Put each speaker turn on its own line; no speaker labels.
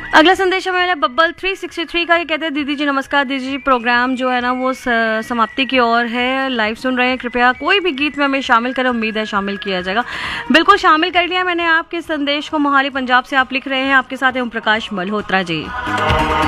अगला संदेश हमें बब्बल 363 का। ये कहते हैं दीदी जी नमस्कार। दीदी जी प्रोग्राम जो है ना वो समाप्ति की ओर है, लाइव सुन रहे हैं, कृपया कोई भी गीत में हमें शामिल करें। उम्मीद है शामिल किया जाएगा। बिल्कुल शामिल कर लिया मैंने आपके संदेश को। मोहाली पंजाब से आप लिख रहे हैं, आपके साथ है ओम प्रकाश मल्होत्रा जी।